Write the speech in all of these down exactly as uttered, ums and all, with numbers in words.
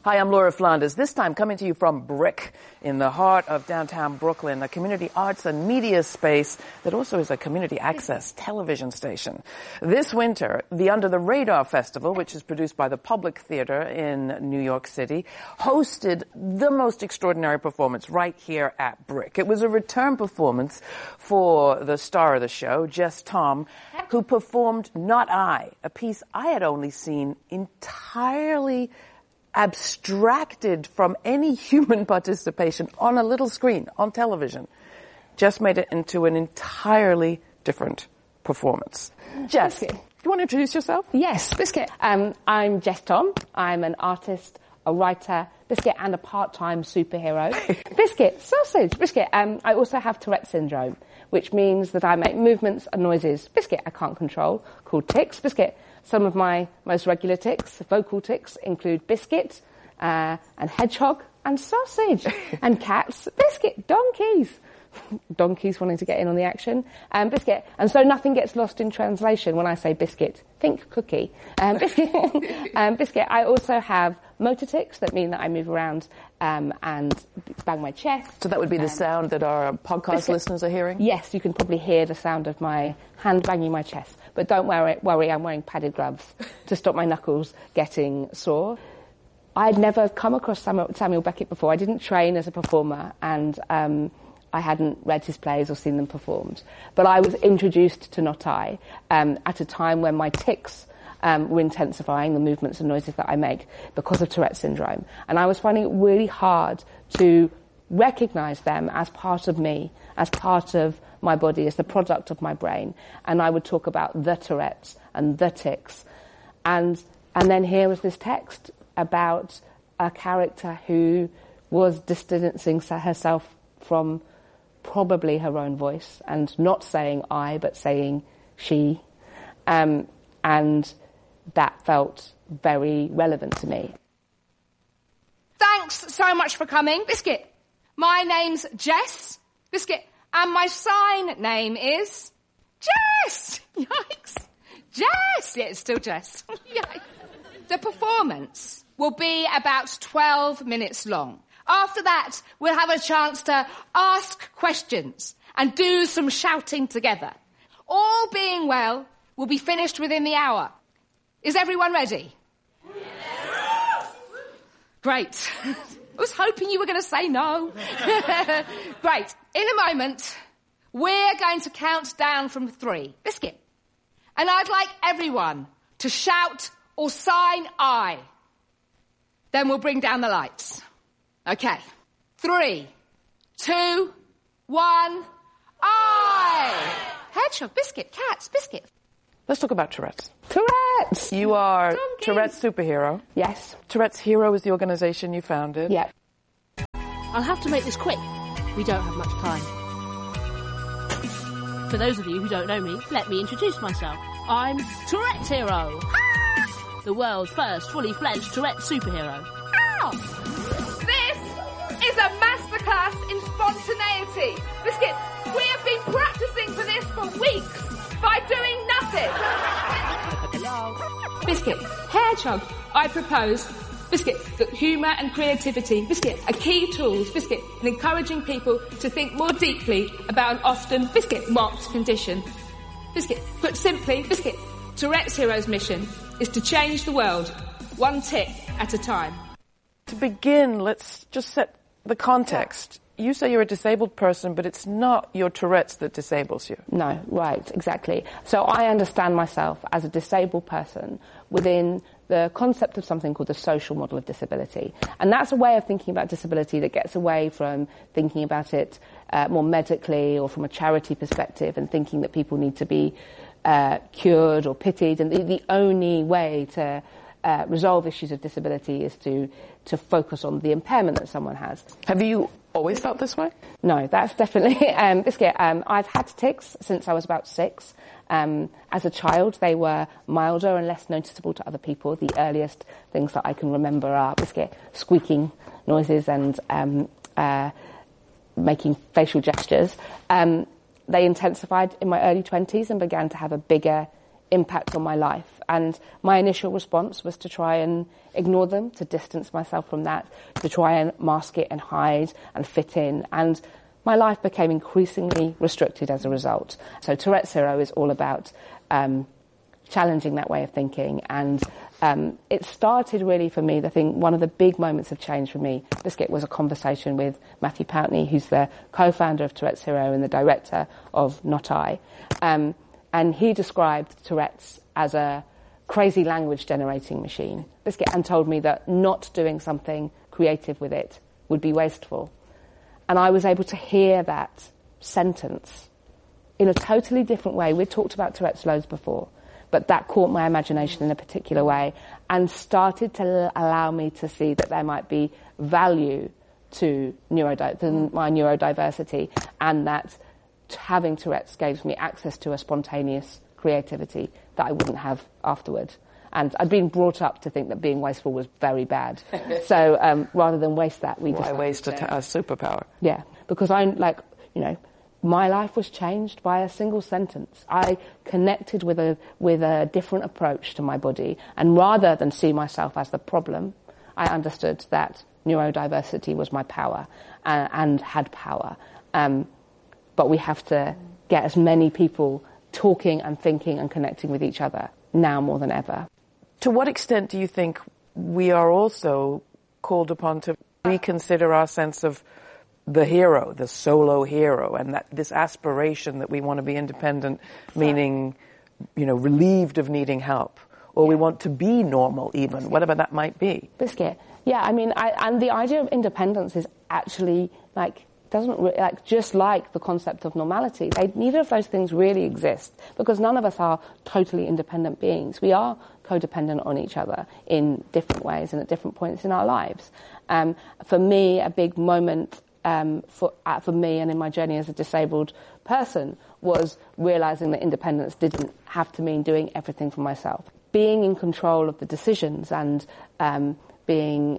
Hi, I'm Laura Flanders, this time coming to you from Brick in the heart of downtown Brooklyn, a community arts and media space that also is a community access television station. This winter, the Under the Radar Festival, which is produced by the Public Theater in New York City, hosted the most extraordinary performance right here at Brick. It was a return performance for the star of the show, Jess Tom, who performed Not I, a piece I had only seen entirely abstracted from any human participation on a little screen, on television. Jess made it into an entirely different performance. Jess, do you want to introduce yourself? Yes, Biscuit. Um, I'm Jess Tom. I'm an artist, a writer, Biscuit, and a part-time superhero. Biscuit, sausage, Biscuit. Um, I also have Tourette syndrome, which means that I make movements and noises, Biscuit, I can't control, called tics, Biscuit. Some of my most regular tics, vocal tics, include biscuit, uh, and hedgehog, and sausage, and cats, biscuit, donkeys. Donkeys wanting to get in on the action, um, biscuit. And so nothing gets lost in translation when I say biscuit. Think cookie. Um, biscuit. um, biscuit. I also have motor tics that mean that I move around um, and bang my chest. So that would be the um, sound that our podcast biscuit. listeners are hearing? Yes, you can probably hear the sound of my hand banging my chest. But don't worry, worry, I'm wearing padded gloves to stop my knuckles getting sore. I'd never come across Samuel, Samuel Beckett before. I didn't train as a performer, and um, I hadn't read his plays or seen them performed. But I was introduced to Not I um, at a time when my tics um, were intensifying, the movements and noises that I make, because of Tourette syndrome. And I was finding it really hard to recognise them as part of me, as part of my body, as the product of my brain. And I would talk about the Tourette's and the tics. And, and then here was this text about a character who was distancing herself from probably her own voice and not saying I, but saying she. Um, and that felt very relevant to me. Thanks so much for coming, Biscuit. My name's Jess, Biscuit, and my sign name is Jess. Yikes. Jess. Yeah, it's still Jess. Yikes. The performance will be about twelve minutes long. After that, we'll have a chance to ask questions and do some shouting together. All being well, we'll be finished within the hour. Is everyone ready? Yes. Great. I was hoping you were going to say no. Great. In a moment, we're going to count down from three. Biscuit. And I'd like everyone to shout or sign I. Then we'll bring down the lights. Okay. Three, two, one, I. Hedgehog, Biscuit, cats, Biscuit. Let's talk about Tourette's. Tourette's! You are Donkeys. Tourette's superhero. Yes. Tourette's Hero is the organisation you founded. Yeah. I'll have to make this quick. We don't have much time. For those of you who don't know me, let me introduce myself. I'm Tourette's Hero. The world's first fully fledged Tourette superhero. Ow! This is a masterclass in spontaneity. Biscuit, we have been practicing for this for weeks by doing nothing. Biscuit, Hedgehog, I propose, Biscuit, that humour and creativity, Biscuit, are key tools, Biscuit, in encouraging people to think more deeply about an often, Biscuit, mocked condition. Biscuit, put simply, Biscuit, Tourette's Hero's mission is to change the world, one tic at a time. To begin, let's just set the context. You say you're a disabled person, but it's not your Tourette's that disables you. No, right, exactly. So I understand myself as a disabled person within the concept of something called the social model of disability. And that's a way of thinking about disability that gets away from thinking about it uh, more medically or from a charity perspective and thinking that people need to be uh, cured or pitied. And the, the only way to uh, resolve issues of disability is to, to focus on the impairment that someone has. Have you always felt this way? No, that's definitely... Um, Biscuit, um, I've had tics since I was about six. Um, as a child, they were milder and less noticeable to other people. The earliest things that I can remember are, Biscuit, squeaking noises and um, uh, making facial gestures. Um, they intensified in my early twenties and began to have a bigger impact on my life And my initial response was to try and ignore them, to distance myself from that, to try and mask it and hide and fit in. And my life became increasingly restricted as a result. So Tourette Zero is all about um, challenging that way of thinking. And um, it started really for me, the thing, one of the big moments of change for me, Biscuit, was a conversation with Matthew Pountney, who's the co-founder of Tourette Zero and the director of Not I. Um, and he described Tourette's as a crazy language generating machine, Biscuit, and told me that not doing something creative with it would be wasteful. And I was able to hear that sentence in a totally different way. We'd talked about Tourette's loads before, but that caught my imagination in a particular way and started to l- allow me to see that there might be value to, neurodi- to my neurodiversity, and that having Tourette's gave me access to a spontaneous creativity that I wouldn't have afterward. And I'd been brought up to think that being wasteful was very bad. So um, rather than waste that, we Why decided waste a, t- a superpower? Yeah, because I'm like, you know, my life was changed by a single sentence. I connected with a with a different approach to my body, and rather than see myself as the problem, I understood that neurodiversity was my power uh, and had power. Um, but we have to get as many people talking and thinking and connecting with each other now more than ever. To what extent do you think we are also called upon to reconsider our sense of the hero, the solo hero, and that this aspiration that we want to be independent, meaning, you know, relieved of needing help, or we want to be normal even, whatever that might be? Biscuit. Yeah, I mean, I, and the idea of independence is actually, like, doesn't re- like just like the concept of normality. They, neither of those things really exist because none of us are totally independent beings. We are codependent on each other in different ways and at different points in our lives. Um, for me, a big moment um, for uh, for me and in my journey as a disabled person was realizing that independence didn't have to mean doing everything for myself. Being in control of the decisions and um, being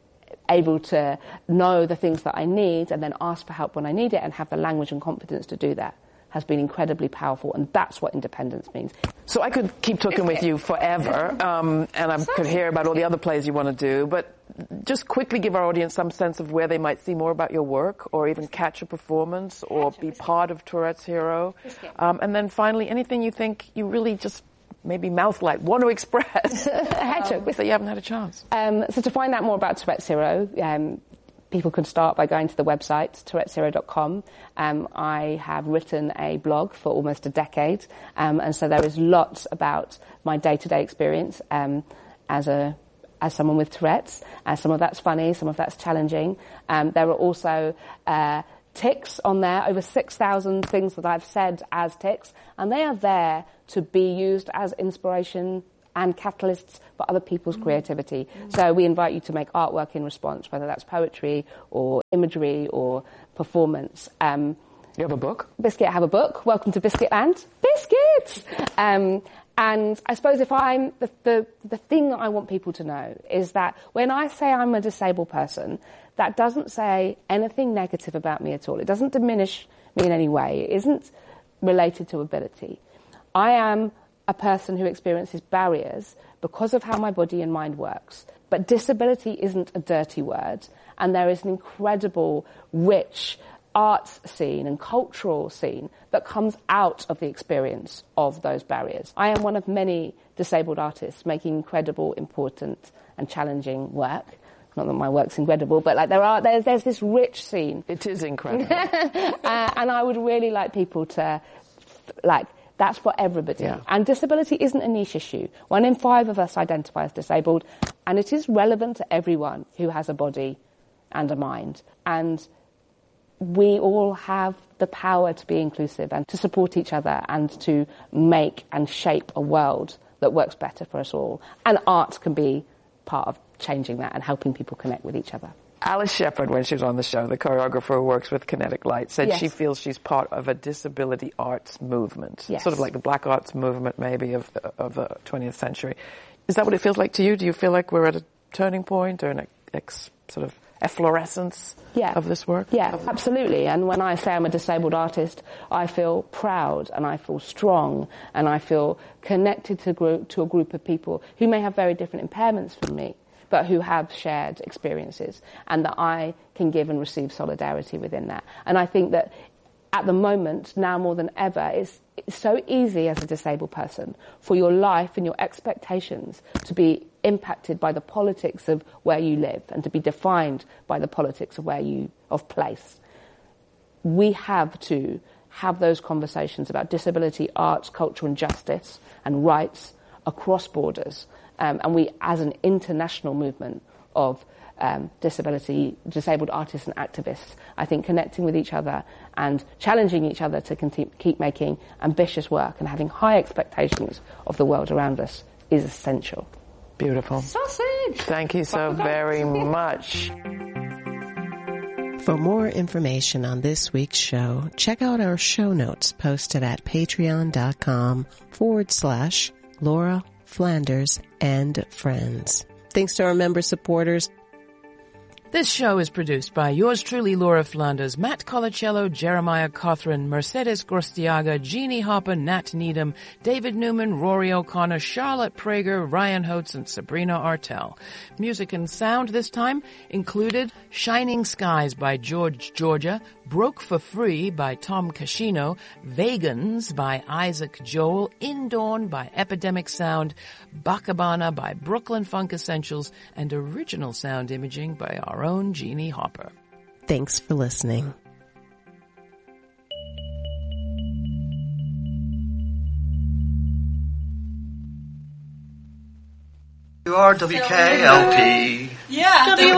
able to know the things that I need and then ask for help when I need it and have the language and confidence to do that has been incredibly powerful, and that's what independence means. So I could keep talking with you forever, um, and I could hear about all the other plays you want to do, but just quickly give our audience some sense of where they might see more about your work, or even catch a performance, or be part of Tourette's Hero. Um, and then finally, anything you think you really just maybe mouth-like want to express um, that you haven't had a chance. Um, so to find out more about Tourette's Hero, um, people can start by going to the website, Tourette Zero dot com. Um, I have written a blog for almost a decade, um, and so there is lots about my day-to-day experience um, as a as someone with Tourette's. Uh, some of that's funny, some of that's challenging. Um, there are also uh, tics on there, over six thousand things that I've said as tics, and they are there to be used as inspiration and catalysts for other people's mm. creativity. Mm. So we invite you to make artwork in response, whether that's poetry or imagery or performance. Um, you have a book? Biscuit, I have a book. Welcome to Biscuit Land. Biscuit! um, and I suppose if I'm, the, the, the thing that I want people to know is that when I say I'm a disabled person, that doesn't say anything negative about me at all. It doesn't diminish me in any way. It isn't related to ability. I am a person who experiences barriers because of how my body and mind works. But disability isn't a dirty word, and there is an incredible, rich arts scene and cultural scene that comes out of the experience of those barriers. I am one of many disabled artists making incredible, important and challenging work. Not that my work's incredible, but like there are, there's, there's this rich scene. It is incredible. uh, and I would really like people to, like, that's for everybody. Yeah. And disability isn't a niche issue. One in five of us identify as disabled, and it is relevant to everyone who has a body and a mind. And we all have the power to be inclusive and to support each other and to make and shape a world that works better for us all. And art can be part of changing that and helping people connect with each other. Alice Shepherd, when she was on the show, the choreographer who works with Kinetic Light, said yes. she feels she's part of a disability arts movement, yes. sort of like the black arts movement maybe of the, of the twentieth century. Is that what it feels like to you? Do you feel like we're at a turning point or an ex, sort of efflorescence yeah. of this work? Yeah, absolutely. And when I say I'm a disabled artist, I feel proud and I feel strong and I feel connected to, group, to a group of people who may have very different impairments from me, but who have shared experiences, and that I can give and receive solidarity within that. And I think that at the moment, now more than ever, it's, it's so easy as a disabled person for your life and your expectations to be impacted by the politics of where you live and to be defined by the politics of where you, of place. We have to have those conversations about disability, arts, culture and justice and rights across borders. Um, and we, as an international movement of um, disability, disabled artists and activists, I think connecting with each other and challenging each other to continue, keep making ambitious work and having high expectations of the world around us is essential. Beautiful. Sausage! Thank you so very much. For more information on this week's show, check out our show notes posted at patreon.com forward slash Laura Flanders and Friends. Thanks to our member supporters. This show is produced by yours truly, Laura Flanders, Matt Colacello, Jeremiah Cothran, Mercedes Grostiaga, Jeannie Hopper, Nat Needham, David Newman, Rory O'Connor, Charlotte Prager, Ryan Holtz, and Sabrina Artel. Music and sound this time included Shining Skies by George Georgia, Broke for Free by Tom Cascino, Vegans by Isaac Joel, Indawn by Epidemic Sound, Bakabana by Brooklyn Funk Essentials, and original sound imaging by our own Jeannie Hopper. Thanks for listening. W R W K L P. Yeah.